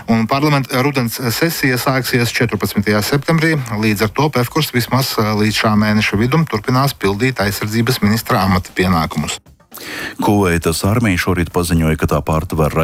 Un parlamenta rudens sesija sāksies 14. septembrī. Līdz ar to Pevkurs vismaz līdz šā mēneša vidum turpinās pildīt aizsardzības ministra amata pienākumus. Kuveitas armija šorīt paziņoja, ka tā pārtver